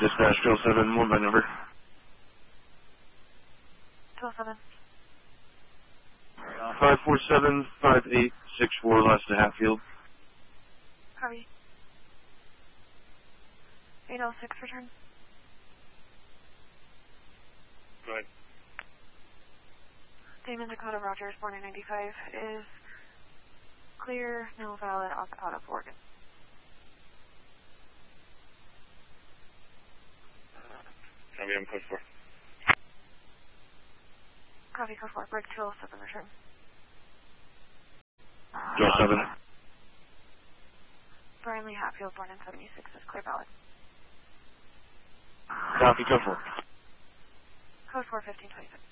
Dispatch 207, one by number. 207. 547-5864, last to Hatfield. Copy. 806, return. Go ahead. Damon Dakota Rogers, born in 95, is clear, no valid, out of Oregon. Copy, I'm code 4. Copy, code 4, break 207, return. 207. Brian Lee Hatfield, born in 76, is clear, valid. Copy, code 4. Code 4, 1526.